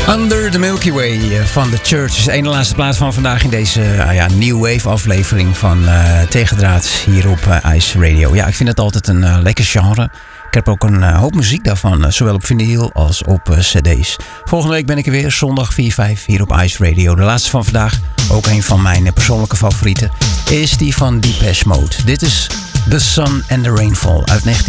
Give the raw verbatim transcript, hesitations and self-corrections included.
Under the Milky Way van The Church is de ene laatste plaats van vandaag in deze uh, ja, New Wave aflevering van uh, Tegendraad hier op uh, Ice Radio. Ja, ik vind het altijd een uh, lekker genre. Ik heb ook een uh, hoop muziek daarvan, uh, zowel op vinyl als op uh, cd's. Volgende week ben ik er weer, zondag vier vijf hier op Ice Radio. De laatste van vandaag, ook een van mijn uh, persoonlijke favorieten, is die van Depeche Mode. Dit is The Sun and the Rainfall uit negentien